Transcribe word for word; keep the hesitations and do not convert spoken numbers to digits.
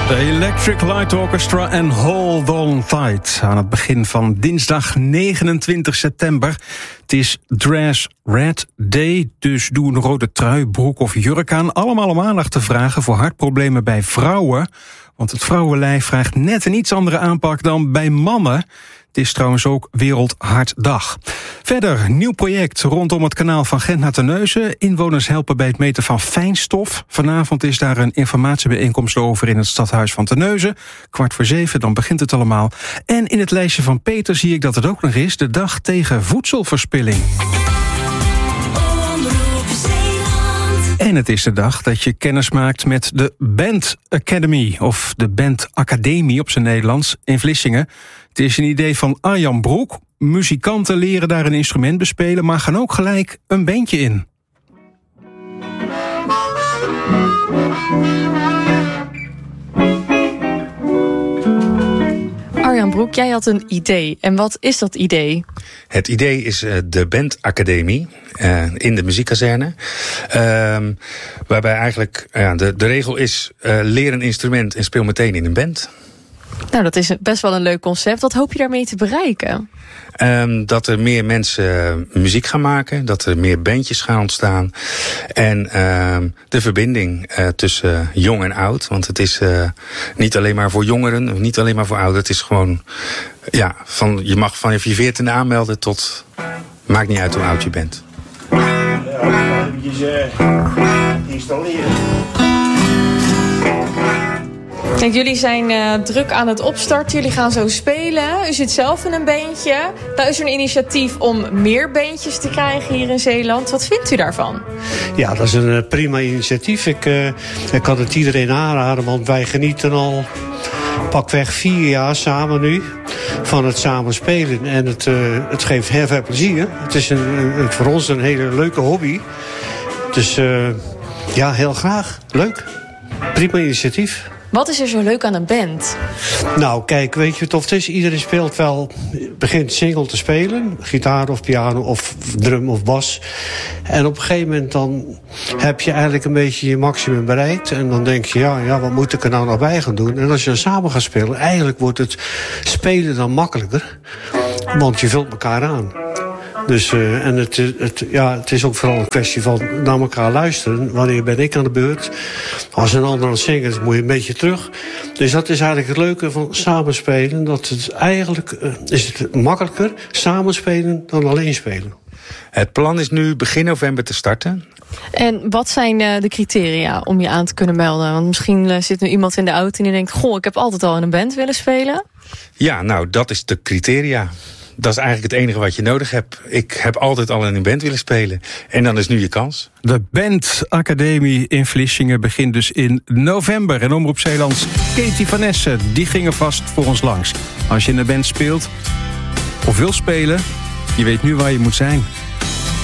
De Electric Light Orchestra en Hold On Tight. Aan het begin van dinsdag negenentwintig september. Het is Dress Red Day, dus doe een rode trui, broek of jurk aan. Allemaal om aandacht te vragen voor hartproblemen bij vrouwen. Want het vrouwenlijf vraagt net een iets andere aanpak dan bij mannen. Het is trouwens ook Wereldhartdag. Verder, nieuw project rondom het kanaal van Gent naar Terneuzen. Inwoners helpen bij het meten van fijnstof. Vanavond is daar een informatiebijeenkomst over in het stadhuis van Terneuzen. Kwart voor zeven, dan begint het allemaal. En in het lijstje van Peter zie ik dat het ook nog is. De dag tegen voedselverspilling. En het is de dag dat je kennis maakt met de Band Academy, of de Band Academie op zijn Nederlands, in Vlissingen. Het is een idee van Arjan Broek. Muzikanten leren daar een instrument bespelen, maar gaan ook gelijk een bandje in. Arjan Broek, jij had een idee. En wat is dat idee? Het idee is uh, de Band Academie uh, in de muziekkazerne. Uh, waarbij eigenlijk uh, de, de regel is, uh, leer een instrument en speel meteen in een band. Nou, dat is best wel een leuk concept. Wat hoop je daarmee te bereiken? Um, dat er meer mensen uh, muziek gaan maken. Dat er meer bandjes gaan ontstaan. En uh, de verbinding uh, tussen uh, jong en oud. Want het is uh, niet alleen maar voor jongeren. Niet alleen maar voor ouderen. Het is gewoon, ja, van, je mag vanaf je veertiende aanmelden tot, maakt niet uit hoe oud je bent. Ja, eventjes uh, installeren. Kijk, jullie zijn uh, druk aan het opstarten. Jullie gaan zo spelen. U zit zelf in een bandje. Nou is er een initiatief om meer bandjes te krijgen hier in Zeeland. Wat vindt u daarvan? Ja, dat is een uh, prima initiatief. Ik, uh, ik kan het iedereen aanraden, want wij genieten al pakweg vier jaar samen nu van het samen spelen. En het, uh, het geeft heel veel plezier. Het is een, een, voor ons een hele leuke hobby. Dus uh, ja, heel graag. Leuk. Prima initiatief. Wat is er zo leuk aan een band? Nou, kijk, weet je wat het is? Iedereen speelt wel, begint single te spelen. Gitaar of piano of drum of bas. En op een gegeven moment dan heb je eigenlijk een beetje je maximum bereikt. En dan denk je, ja, ja, wat moet ik er nou nog bij gaan doen? En als je dan samen gaat spelen, eigenlijk wordt het spelen dan makkelijker. Want je vult elkaar aan. Dus, uh, en het, het, ja, het is ook vooral een kwestie van naar elkaar luisteren. Wanneer ben ik aan de beurt? Als een ander aan het zingen is, moet je een beetje terug. Dus dat is eigenlijk het leuke van samenspelen. Dat het eigenlijk uh, is het makkelijker samenspelen dan alleen spelen. Het plan is nu begin november te starten. En wat zijn uh, de criteria om je aan te kunnen melden? Want misschien uh, zit nu iemand in de auto en die denkt, goh, ik heb altijd al in een band willen spelen. Ja, nou, dat is de criteria. Dat is eigenlijk het enige wat je nodig hebt. Ik heb altijd al in een band willen spelen. En dan is nu je kans. De Band Academie in Vlissingen begint dus in november. En Omroep Zeelands Katie van Essen, die gingen vast voor ons langs. Als je in een band speelt of wil spelen, je weet nu waar je moet zijn.